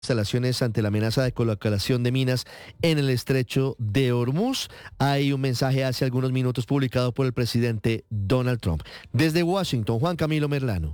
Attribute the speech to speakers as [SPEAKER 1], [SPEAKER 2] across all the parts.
[SPEAKER 1] instalaciones ante la amenaza de colocación de minas en el estrecho de Hormuz. Hay un mensaje hace algunos minutos publicado por el presidente Donald Trump. Desde Washington, Juan Camilo Merlano.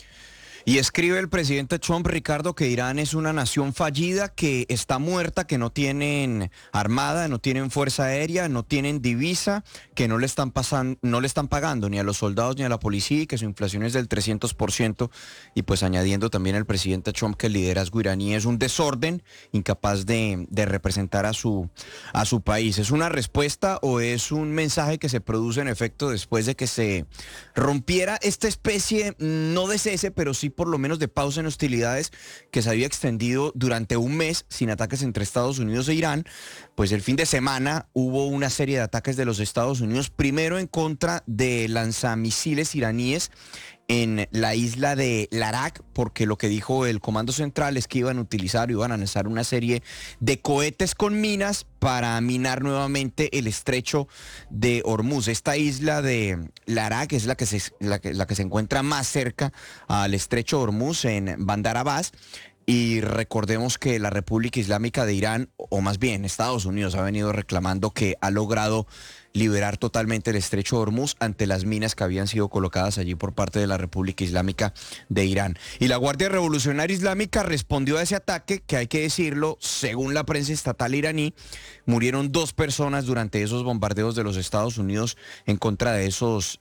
[SPEAKER 2] Y escribe el presidente Trump, Ricardo, que Irán es una nación fallida, que está muerta, que no tienen armada, no tienen fuerza aérea, no tienen divisa, que no le están pagando ni a los soldados ni a la policía, y que su inflación es del 300%. Y pues añadiendo también el presidente Trump que el liderazgo iraní es un desorden, incapaz de representar a su país. ¿Es una respuesta o es un mensaje que se produce en efecto después de que se rompiera esta especie, no de cese, pero sí por lo menos de pausa en hostilidades que se había extendido durante un mes sin ataques entre Estados Unidos e Irán? Pues el fin de semana hubo una serie de ataques de los Estados Unidos, primero en contra de lanzamisiles iraníes en la isla de Larak, porque lo que dijo el Comando Central es que iban a lanzar una serie de cohetes con minas para minar nuevamente el estrecho de Hormuz. Esta isla de Larak es la que se encuentra más cerca al estrecho de Hormuz, en Bandar Abbas. Y recordemos que la República Islámica de Irán, o más bien Estados Unidos, ha venido reclamando que ha logrado liberar totalmente el estrecho de Hormuz ante las minas que habían sido colocadas allí por parte de la República Islámica de Irán. Y la Guardia Revolucionaria Islámica respondió a ese ataque, que hay que decirlo, según la prensa estatal iraní, murieron 2 personas durante esos bombardeos de los Estados Unidos en contra de esos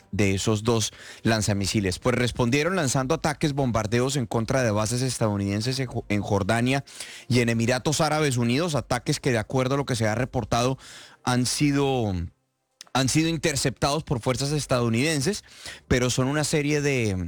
[SPEAKER 2] 2 lanzamisiles. Pues respondieron lanzando ataques, bombardeos en contra de bases estadounidenses en Jordania y en Emiratos Árabes Unidos, ataques que, de acuerdo a lo que se ha reportado, han sido interceptados por fuerzas estadounidenses, pero son una serie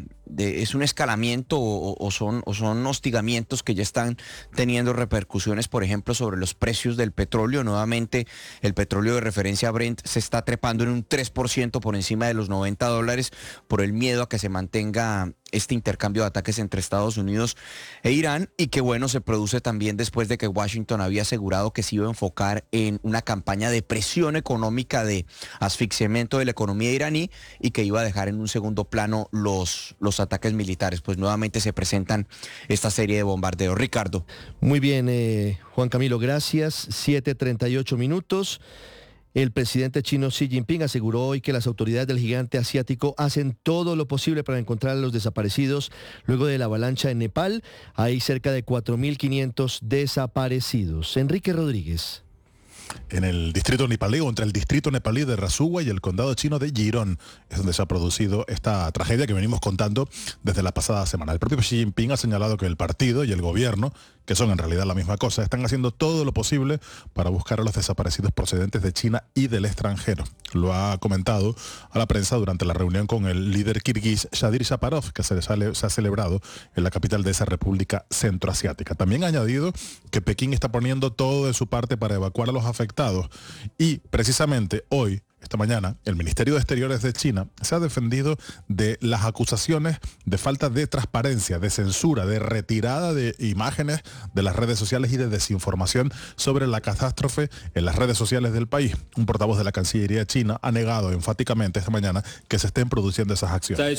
[SPEAKER 2] es un escalamiento o son hostigamientos que ya están teniendo repercusiones, por ejemplo, sobre los precios del petróleo. Nuevamente, el petróleo de referencia Brent se está trepando en un 3% por encima de los $90 por el miedo a que se mantenga este intercambio de ataques entre Estados Unidos e Irán, y que bueno, se produce también después de que Washington había asegurado que se iba a enfocar en una campaña de presión económica, de asfixiamiento de la economía iraní, y que iba a dejar en un segundo plano los ataques militares. Pues nuevamente se presentan esta serie de bombardeos. Ricardo.
[SPEAKER 1] Muy bien, Juan Camilo, gracias. 7:38 minutos. El presidente chino Xi Jinping aseguró hoy que las autoridades del gigante asiático hacen todo lo posible para encontrar a los desaparecidos luego de la avalancha en Nepal. Hay cerca de 4.500 desaparecidos. Enrique Rodríguez.
[SPEAKER 3] En el distrito nepalí, o entre el distrito nepalí de Rasuwa y el condado chino de Jirón, es donde se ha producido esta tragedia que venimos contando desde la pasada semana. El propio Xi Jinping ha señalado que el partido y el gobierno, que son en realidad la misma cosa, están haciendo todo lo posible para buscar a los desaparecidos procedentes de China y del extranjero. Lo ha comentado a la prensa durante la reunión con el líder kirguís Shadir Shaparov, que se ha celebrado en la capital de esa república centroasiática. También ha añadido que Pekín está poniendo todo de su parte para evacuar a los afectados, y precisamente hoy, esta mañana, el Ministerio de Exteriores de China se ha defendido de las acusaciones de falta de transparencia, de censura, de retirada de imágenes de las redes sociales y de desinformación sobre la catástrofe en las redes sociales del país. Un portavoz de la Cancillería china ha negado enfáticamente esta mañana que se estén produciendo esas acciones.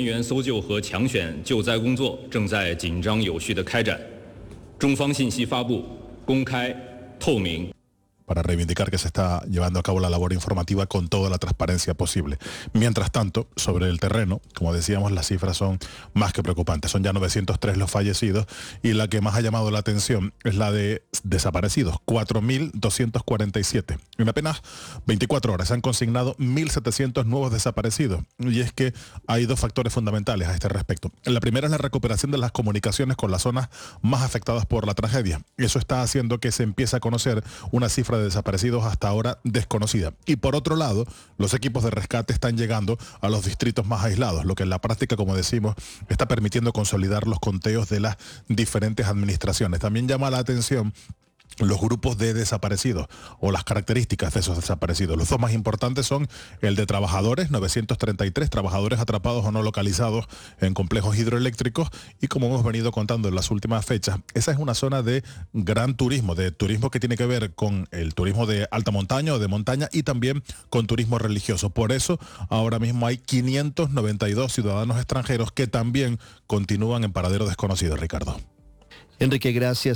[SPEAKER 3] Para reivindicar que se está llevando a cabo la labor informativa con toda la transparencia posible. Mientras tanto, sobre el terreno, como decíamos, las cifras son más que preocupantes. Son ya 903 los fallecidos, y la que más ha llamado la atención es la de desaparecidos, 4.247. En apenas 24 horas se han consignado 1.700 nuevos desaparecidos, y es que hay 2 factores fundamentales a este respecto. La primera es la recuperación de las comunicaciones con las zonas más afectadas por la tragedia. Eso está haciendo que se empiece a conocer una cifra de desaparecidos hasta ahora desconocida. Y por otro lado, los equipos de rescate están llegando a los distritos más aislados, lo que en la práctica, como decimos, está permitiendo consolidar los conteos de las diferentes administraciones. También llama la atención los grupos de desaparecidos o las características de esos desaparecidos. Los 2 más importantes son el de trabajadores, 933 trabajadores atrapados o no localizados en complejos hidroeléctricos, y como hemos venido contando en las últimas fechas, esa es una zona de gran turismo, de turismo que tiene que ver con el turismo de alta montaña o de montaña, y también con turismo religioso. Por eso ahora mismo hay 592 ciudadanos extranjeros que también continúan en paradero desconocido, Ricardo.
[SPEAKER 1] Enrique, gracias.